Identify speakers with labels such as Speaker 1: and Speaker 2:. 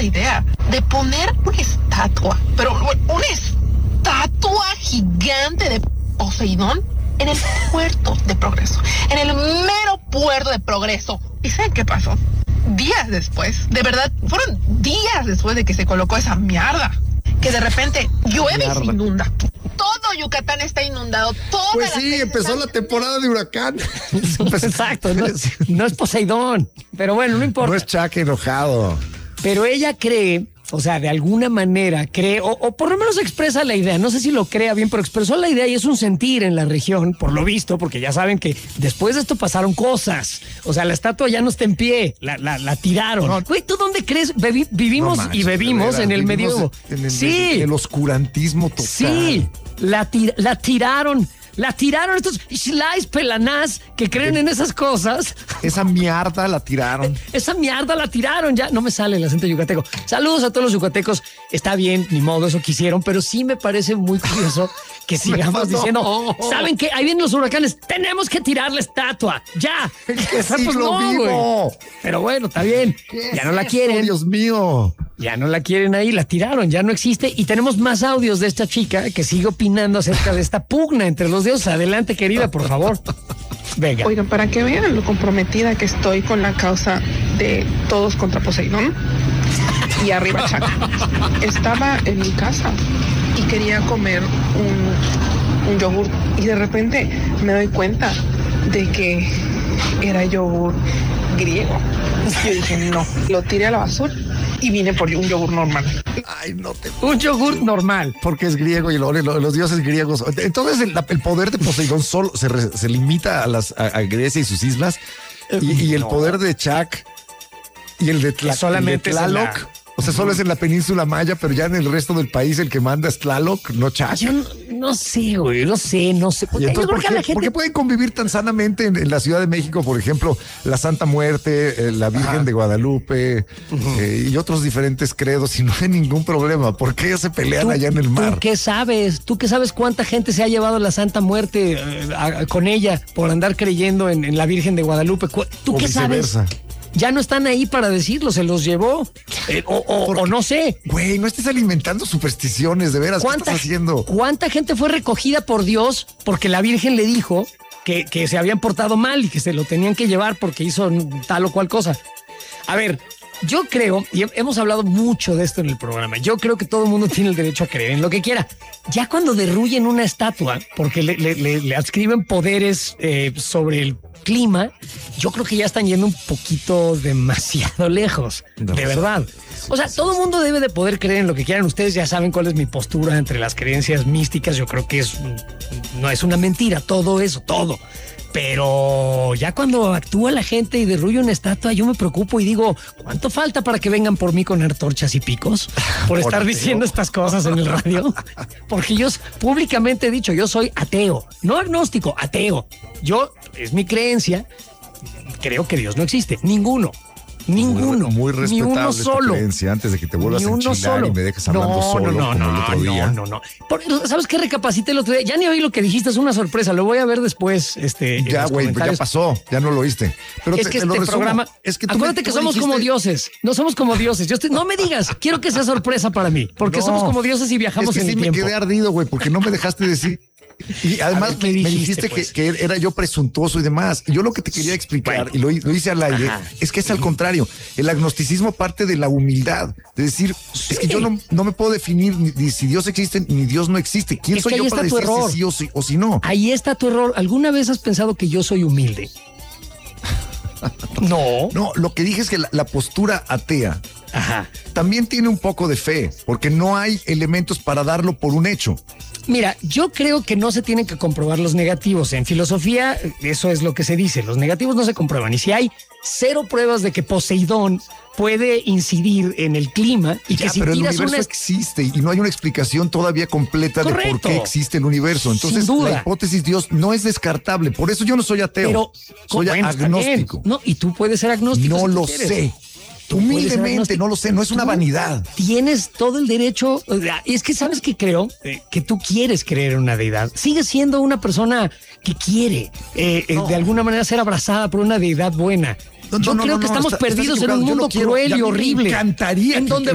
Speaker 1: idea de poner una estatua, pero una estatua gigante de Poseidón en el puerto de Progreso, en el mero puerto de Progreso. ¿Y saben qué pasó? Días después, de verdad, fueron días después de que se colocó esa mierda, que de repente llueve y se inunda. Todo Yucatán está inundado.
Speaker 2: Pues sí, empezó la temporada de huracán.
Speaker 3: Exacto, no es Poseidón, pero bueno, no importa.
Speaker 2: No es Chuck enojado.
Speaker 3: Pero ella cree, o sea, de alguna manera cree, o por lo menos expresa la idea, no sé si lo crea bien, pero expresó la idea y es un sentir en la región, por lo visto, porque ya saben que después de esto pasaron cosas. O sea, la estatua ya no está en pie, la tiraron. No, güey, ¿tú dónde crees? Vivimos y bebimos en el medievo.
Speaker 2: Sí. En el oscurantismo total.
Speaker 3: Sí, la tiraron. La tiraron estos slice pelanás que creen en esas cosas.
Speaker 2: Esa mierda la tiraron.
Speaker 3: Esa mierda la tiraron. Ya no me sale el acento yucateco. Saludos a todos los yucatecos. Está bien, ni modo, eso quisieron, pero sí me parece muy curioso que sigamos diciendo, ¿saben qué? Ahí vienen los huracanes. Tenemos que tirar la estatua. Ya.
Speaker 2: Pues no, vivo.
Speaker 3: Pero bueno, está bien. Ya no la quieren.
Speaker 2: Dios mío.
Speaker 3: Ya no la quieren ahí, la tiraron, ya no existe. Y tenemos más audios de esta chica que sigue opinando acerca de esta pugna entre los dioses. Adelante, querida, por favor. Venga.
Speaker 1: Oigan, para que vean lo comprometida que estoy con la causa de todos contra Poseidón y arriba Chaca. Estaba en mi casa y quería comer un yogur y de repente me doy cuenta de que era yogur griego. Yo dije, no, lo tiré a la basura y vine por un yogur normal.
Speaker 2: Ay, no te...
Speaker 3: Un yogur normal.
Speaker 2: Porque es griego y los dioses griegos. Entonces el poder de Poseidón solo se limita a Grecia y sus islas y el poder de Chuck y el de Tlaloc. O sea, solo es en la península maya, pero ya en el resto del país el que manda es Tlaloc, no Chuck.
Speaker 3: Yo no sé, güey, no sé.
Speaker 2: ¿Y entonces, ¿por qué pueden convivir tan sanamente en la Ciudad de México, por ejemplo, la Santa Muerte, la Virgen de Guadalupe y otros diferentes credos y no hay ningún problema? ¿Por qué se pelean allá en el mar?
Speaker 3: ¿Tú qué sabes? ¿Tú qué sabes cuánta gente se ha llevado la Santa Muerte con ella por andar creyendo en la Virgen de Guadalupe? ¿Tú qué sabes? Ya no están ahí para decirlo, se los llevó. O no sé.
Speaker 2: Güey, no estés alimentando supersticiones, de veras. ¿Qué estás haciendo?
Speaker 3: ¿Cuánta gente fue recogida por Dios porque la Virgen le dijo que se habían portado mal y que se lo tenían que llevar porque hizo tal o cual cosa? A ver, yo creo, y hemos hablado mucho de esto en el programa, yo creo que todo el mundo tiene el derecho a creer en lo que quiera. Ya cuando derruyen una estatua porque le adscriben poderes sobre el clima, yo creo que ya están yendo un poquito demasiado lejos, de verdad. O sea, todo el mundo debe de poder creer en lo que quieran. Ustedes ya saben cuál es mi postura entre las creencias místicas. Yo creo que no es una mentira, todo eso, todo. Pero ya cuando actúa la gente y derruye una estatua, yo me preocupo y digo, ¿cuánto falta para que vengan por mí con antorchas y picos? Por estar diciendo estas cosas en el radio. Porque yo públicamente he dicho, yo soy ateo, no agnóstico, ateo. Es mi creencia, creo que Dios no existe, ninguno.
Speaker 2: Muy respetable
Speaker 3: ni uno solo.
Speaker 2: Creencia, antes de que te vuelvas a enchilar y me dejes hablando solo como el otro día.
Speaker 3: No. ¿Sabes qué? Recapacité el otro día. Ya ni oí lo que dijiste, es una sorpresa. Lo voy a ver después.
Speaker 2: Ya, güey, ya pasó. Ya no lo oíste. Pero
Speaker 3: es que este programa... acuérdate que somos como dioses. No somos como dioses. No me digas. Quiero que sea sorpresa para mí. Porque somos como dioses y viajamos en el tiempo.
Speaker 2: Me quedé ardido, güey, porque no me dejaste decir... Y además me dijiste pues que era yo presuntuoso y demás. Yo lo que te quería explicar, y lo hice al aire, es que es al contrario. El agnosticismo parte de la humildad. De decir, es que yo no me puedo definir ni si Dios existe ni Dios no existe. ¿Quién soy yo para decir si sí o si no?
Speaker 3: Ahí está tu error. ¿Alguna vez has pensado que yo soy humilde? No,
Speaker 2: lo que dije es que la postura atea también tiene un poco de fe, porque no hay elementos para darlo por un hecho.
Speaker 3: Mira, yo creo que no se tienen que comprobar los negativos. En filosofía, eso es lo que se dice. Los negativos no se comprueban. Y si hay 0 pruebas de que Poseidón puede incidir en el clima y que si
Speaker 2: pero
Speaker 3: tiras
Speaker 2: el universo existe y no hay una explicación todavía completa de por qué existe el universo. Entonces, la hipótesis Dios no es descartable. Por eso yo no soy ateo. Pero soy agnóstico.
Speaker 3: No, y tú puedes ser agnóstico.
Speaker 2: No lo sé. Humildemente, no lo sé, no es una vanidad.
Speaker 3: Tienes todo el derecho. Es que sabes que creo que tú quieres creer en una deidad. Sigues siendo una persona que quiere de alguna manera ser abrazada por una deidad buena. Yo creo que estamos perdidos en un mundo cruel y horrible.
Speaker 2: Me encantaría
Speaker 3: en donde